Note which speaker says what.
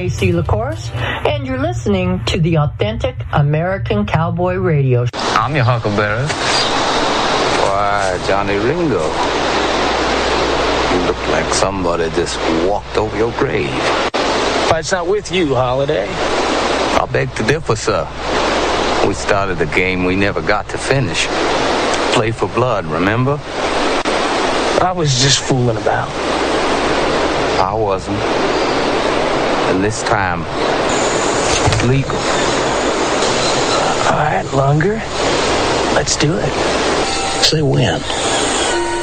Speaker 1: Casey LaCourse, and you're listening to the Authentic American Cowboy Radio.
Speaker 2: I'm your Huckleberry.
Speaker 3: Why, Johnny Ringo. You look like somebody just walked over your grave.
Speaker 4: Fight's not with you, Holiday.
Speaker 3: I beg to differ, sir. We started a game we never got to finish. Play for blood, remember?
Speaker 4: I was just fooling about.
Speaker 3: I wasn't. And this time, legal.
Speaker 4: All right, Lunger. Let's do it.
Speaker 5: Say when.